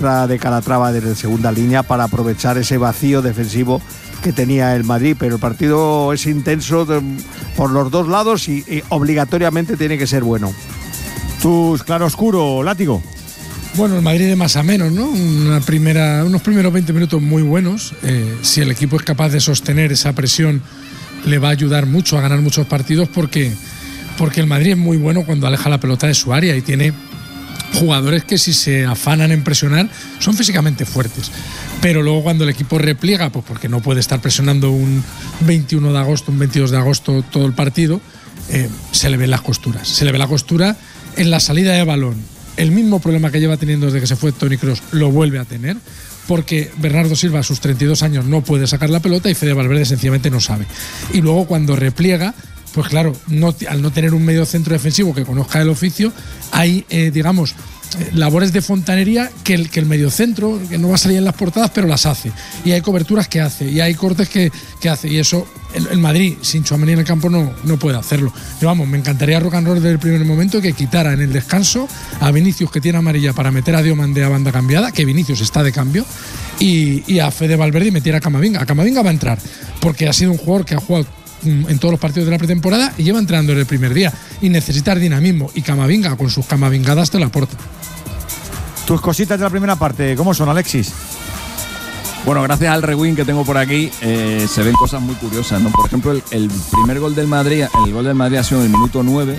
contra de Calatrava desde segunda línea para aprovechar ese vacío defensivo que tenía el Madrid, pero el partido es intenso por los dos lados y obligatoriamente tiene que ser bueno. Tus claroscuro, Látigo. Bueno, el Madrid de más a menos, ¿no? Unos primeros 20 minutos muy buenos. Si el equipo es capaz de sostener esa presión, le va a ayudar mucho a ganar muchos partidos porque el Madrid es muy bueno cuando aleja la pelota de su área y tiene jugadores que si se afanan en presionar son físicamente fuertes, pero luego cuando el equipo repliega, pues porque no puede estar presionando un 21 de agosto, un 22 de agosto todo el partido, se le ven las costuras. Se le ve la costura en la salida de balón. El mismo problema que lleva teniendo desde que se fue Toni Kroos lo vuelve a tener, porque Bernardo Silva a sus 32 años no puede sacar la pelota y Fede Valverde sencillamente no sabe. Y luego cuando repliega, pues claro, al no tener un medio centro defensivo que conozca el oficio, hay, labores de fontanería que el mediocentro, que no va a salir en las portadas, pero las hace. Y hay coberturas que hace, y hay cortes que hace. Y eso, el Madrid, sin Tchouaméni en el campo, no puede hacerlo. Pero vamos, me encantaría rock and roll desde el primer momento que quitara en el descanso a Vinicius, que tiene amarilla, para meter a Diomandé a banda cambiada, que Vinicius está de cambio, y a Fede Valverde y metiera a Camavinga. A Camavinga va a entrar, porque ha sido un jugador que ha jugado en todos los partidos de la pretemporada y lleva entrenando en el primer día y necesita dinamismo, y Camavinga con sus camavingadas te lo aporta. Tus cositas de la primera parte, ¿cómo son, Alexis? Bueno, gracias al rewind que tengo por aquí, se ven cosas muy curiosas, ¿no? Por ejemplo, el primer gol del Madrid, ha sido en el minuto 9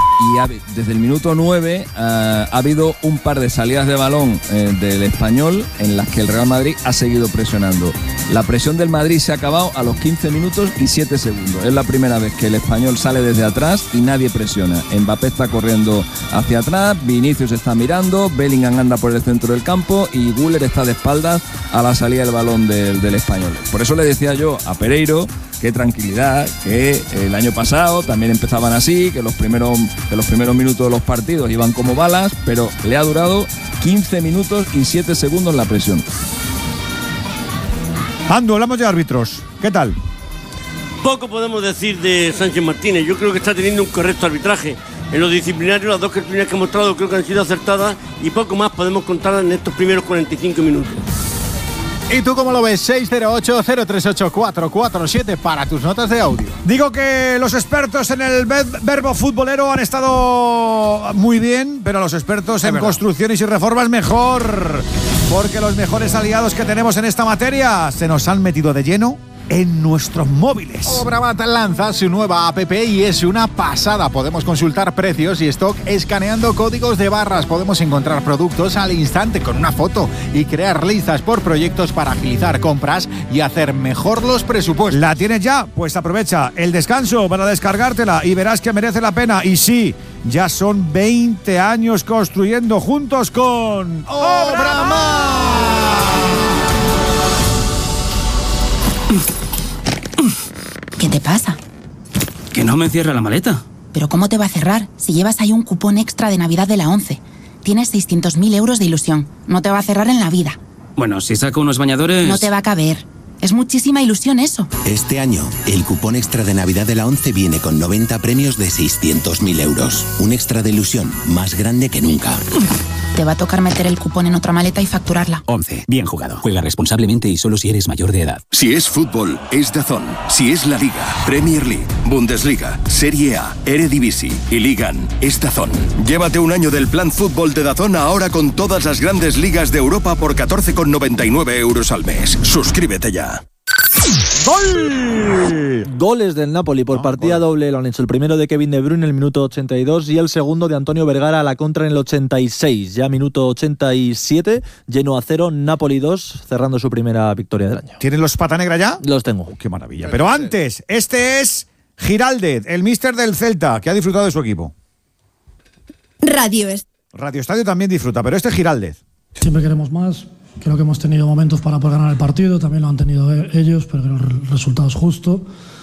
y desde el minuto 9 ha habido un par de salidas de balón del Español en las que el Real Madrid ha seguido presionando. La presión del Madrid se ha acabado a los 15 minutos y 7 segundos. Es la primera vez que el Español sale desde atrás y nadie presiona. Mbappé está corriendo hacia atrás, Vinicius está mirando, Bellingham anda por el centro del campo y Güler está de espaldas a la salida del balón del Español. Por eso le decía yo a Pereiro, qué tranquilidad, que el año pasado también empezaban así, que los primeros minutos de los partidos iban como balas, pero le ha durado 15 minutos y 7 segundos la presión. Ando, hablamos de árbitros. ¿Qué tal? Poco podemos decir de Sánchez Martínez. Yo creo que está teniendo un correcto arbitraje. En lo disciplinario, las dos disciplinas que ha mostrado creo que han sido acertadas y poco más podemos contar en estos primeros 45 minutos. ¿Y tú cómo lo ves? 608-038-447 para tus notas de audio. Digo que los expertos en el verbo futbolero han estado muy bien, pero los expertos en construcciones y reformas mejor. Porque los mejores aliados que tenemos en esta materia se nos han metido de lleno en nuestros móviles. Obramat lanza su nueva app y es una pasada. Podemos consultar precios y stock escaneando códigos de barras. Podemos encontrar productos al instante con una foto y crear listas por proyectos para agilizar compras y hacer mejor los presupuestos. ¿La tienes ya? Pues aprovecha el descanso para descargártela y verás que merece la pena. Y sí, ya son 20 años construyendo juntos con Obramat. ¿Qué te pasa? Que no me cierra la maleta. ¿Pero cómo te va a cerrar si llevas ahí un cupón extra de Navidad de la 11? Tienes 600.000 euros de ilusión. No te va a cerrar en la vida. Bueno, si saco unos bañadores... No te va a caber. Es muchísima ilusión eso. Este año, el cupón extra de Navidad de la 11 viene con 90 premios de 600.000 euros. Un extra de ilusión más grande que nunca. Te va a tocar meter el cupón en otra maleta y facturarla. 11. Bien jugado. Juega responsablemente y solo si eres mayor de edad. Si es fútbol, es DAZN. Si es la Liga, Premier League, Bundesliga, Serie A, Eredivisie y Ligan, es DAZN. Llévate un año del plan fútbol de DAZN ahora con todas las grandes ligas de Europa por 14,99 euros al mes. Suscríbete ya. ¡Gol! Goles del Napoli por partida doble lo han hecho el primero de Kevin De Bruyne en el minuto 82 y el segundo de Antonio Vergara a la contra en el 86. Ya minuto 87, Genoa 0, Napoli 2, cerrando su primera victoria del año. ¿Tienes los pata negra ya? Los tengo. ¡Qué maravilla! Pero antes, este es Giraldez, el míster del Celta, que ha disfrutado de su equipo. Radio Estadio también disfruta, pero este es Giraldez. Siempre queremos más. Creo que hemos tenido momentos para poder ganar el partido, también lo han tenido ellos, pero creo que el resultado es justo.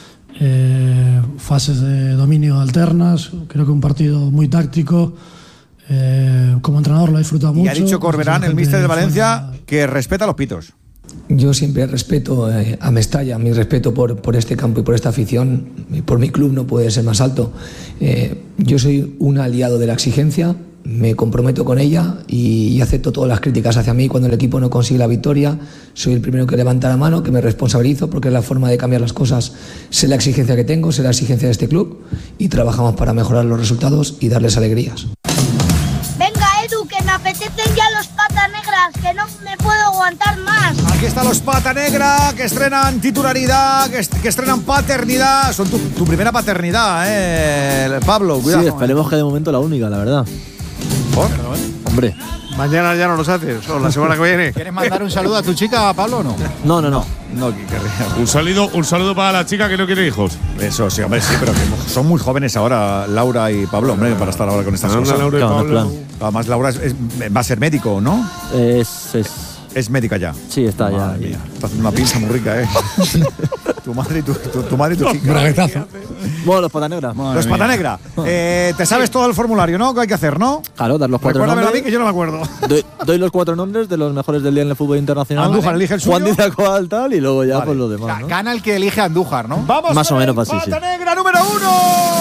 Fases de dominio alternas, creo que un partido muy táctico. Como entrenador lo he disfrutado mucho. Y ha dicho Corberán, el míster de Valencia, que respeta los pitos. Yo siempre respeto a Mestalla, mi respeto por este campo y por esta afición, y por mi club no puede ser más alto. Yo soy un aliado de la exigencia, me comprometo con ella y acepto todas las críticas hacia mí cuando el equipo no consigue la victoria. Soy el primero que levanta la mano, que me responsabilizo, porque es la forma de cambiar las cosas. Sé la exigencia que tengo, sé la exigencia de este club y trabajamos para mejorar los resultados y darles alegrías. Venga, Edu, que me apetecen ya los Pata Negras, que no me puedo aguantar más. Aquí están los Pata Negra, que estrenan titularidad, que estrenan paternidad. Son tu primera paternidad, Pablo. Cuidado. Sí, esperemos que de momento la única, la verdad. ¿Por? Hombre. Mañana ya no los haces, o la semana que viene. ¿Quieres mandar un saludo a tu chica, Pablo, o no? No. No, que querría. Un saludo para la chica que no quiere hijos. Eso sí, hombre, sí, pero que son muy jóvenes ahora, Laura y Pablo, hombre, para estar ahora con estas cosas. Laura y Pablo. Además, Laura va a ser médico, ¿no? Es médica ya. Sí, está ya. Mía. Está haciendo una pinza muy rica, tu madre y tu chica. Braguetazo. Bueno, los Pata Negra. Los Pata Negra. Te sabes todo el formulario, ¿no? ¿Qué hay que hacer, no? Claro, dar los 4 Recuérdamelo nombres. a mí, que yo no me acuerdo. Doy los 4 nombres de los mejores del día en el fútbol internacional. Andújar elige el suyo. Juan Díaz Coal, tal, y luego ya pues los demás, ¿no? Gana el que elige a Andújar, ¿no? Vamos más o menos así, sí. Pata Negra número 1.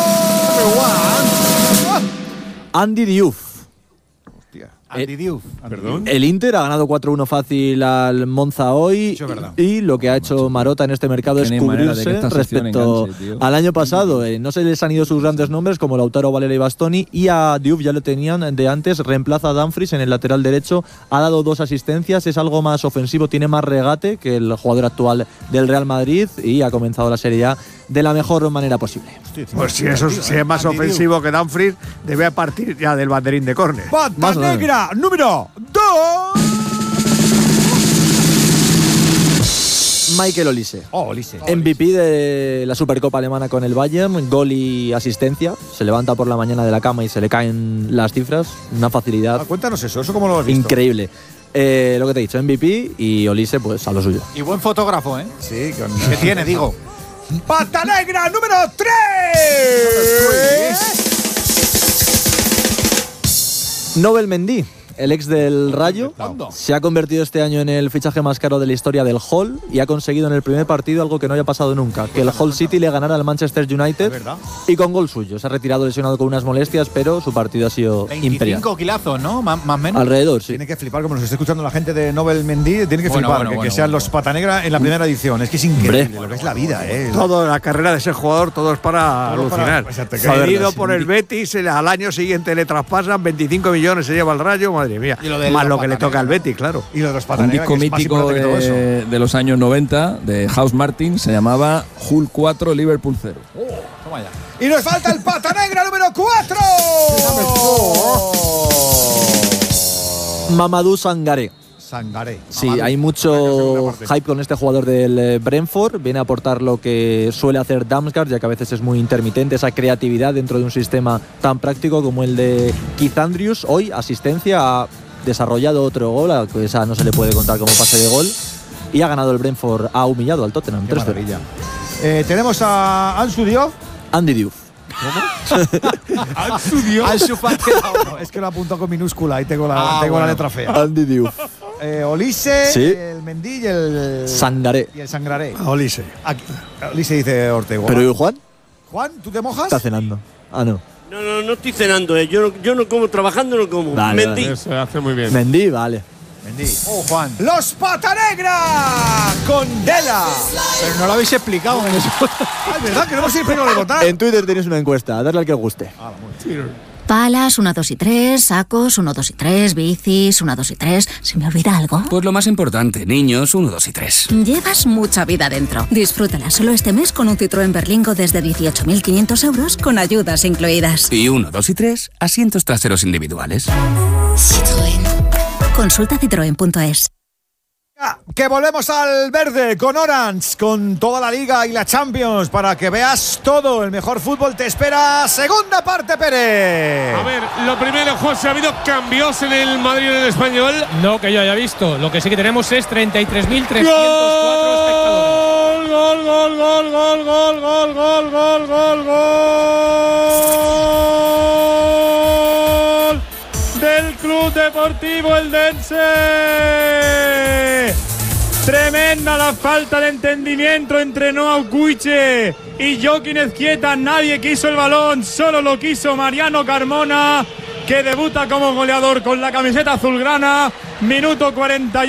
Andy Diouf. Andy Diouf. Perdón. El Inter ha ganado 4-1 fácil al Monza hoy. Eso es verdad. Y lo que ha hecho Marotta en este mercado es cubrirse respecto al año pasado. No se les han ido sus grandes nombres como Lautaro, Valera y Bastoni. Y a Diouf ya lo tenían de antes. Reemplaza a Dumfries en el lateral derecho. Ha dado 2 asistencias. Es algo más ofensivo. Tiene más regate que el jugador actual del Real Madrid. Y ha comenzado la Serie A de la mejor manera posible. Pues si es más ofensivo que Dumfries, debe partir ya del banderín de córner. Pata Negra número 2. Michael Olise. Olise. MVP de la Supercopa Alemana con el Bayern, gol y asistencia. Se levanta por la mañana de la cama y se le caen las cifras. Una facilidad. Cuéntanos eso cómo lo has visto. Increíble. Lo que te he dicho, MVP y Olise pues a lo suyo. Y buen fotógrafo, ¿eh? Sí, que tiene, digo. Pata Negra número 3. Nobel Mendy, el ex del Rayo, se ha convertido este año en el fichaje más caro de la historia del Hull y ha conseguido en el primer partido algo que no haya pasado nunca, que el Hull City le ganara al Manchester United y con gol suyo. Se ha retirado lesionado con unas molestias, pero su partido ha sido 25 imperial. kilazos, ¿no? Más o menos. Alrededor, sí. Tiene que flipar, como nos está escuchando la gente de Nobel Mendy, tiene que flipar que sean los Pata Negra en la primera edición. Es que es increíble lo que es la vida, Toda la carrera de ese jugador, todo es para alucinar. Cedido por el Betis, al año siguiente le traspasan 25 millones, se lleva al Rayo, madre mía. Más lo que le toca al Betis, claro. Y lo de los Pata Un Negra, disco que es más mítico importante que todo eso. de los años 90 de House Martin se llamaba Hull 4, Liverpool 0. Toma ya. Y nos falta el Pata Negra número 4. Mamadou Sangaré. Sí, hay mucho hype con este jugador del Brentford. Viene a aportar lo que suele hacer Damsgaard, ya que a veces es muy intermitente, esa creatividad dentro de un sistema tan práctico como el de Keith Andrews. Hoy, asistencia, ha desarrollado otro gol, a que esa no se le puede contar como pase de gol. Y ha ganado el Brentford, ha humillado al Tottenham. 3-0. Tenemos a Ansu Diouf. Andy Diouf. Ansu Diouf. Ansu Fati. Es que lo apunto con minúscula y tengo la letra fea. Andy Diouf. Olise, sí. El Mendy y el Sangaré. Y el Sangaré. Olise. Olise dice Ortega. ¿Pero y Juan? Juan, ¿tú te mojas? Está cenando. Ah, no. No estoy cenando, yo no como, trabajando no como. Vale, Mendy. Eso hace muy bien. Mendy, vale. Mendy. Juan. ¡Los Pata Negra! ¡Con Dela! Pero no lo habéis explicado en eso. Es verdad que no hemos explicado de votar. En Twitter tenéis una encuesta, darle al que os guste. Palas, 1, 2 y 3, sacos, 1, 2 y 3, bicis, 1, 2 y 3. ¿Se me olvida algo? Pues lo más importante, niños, 1, 2 y 3. Llevas mucha vida dentro. Disfrútala solo este mes con un Citroën Berlingo desde 18.500 euros con ayudas incluidas. Y 1, 2 y 3, asientos traseros individuales. Citroën. Consulta citroen.es. Que volvemos al verde con Orange, con toda la Liga y la Champions, para que veas todo. El mejor fútbol te espera. Segunda parte, Pérez. A ver, lo primero, José, ¿ha habido cambios en el Madrid y en el Español? No, que yo haya visto. Lo que sí que tenemos es 33.304 espectadores. ¡Gol! Del Club Deportivo Eldense. Tremenda la falta de entendimiento entre Noah Guiche y Joaquín Ezquieta. Nadie quiso el balón, solo lo quiso Mariano Carmona, que debuta como goleador con la camiseta azulgrana. Minuto 41.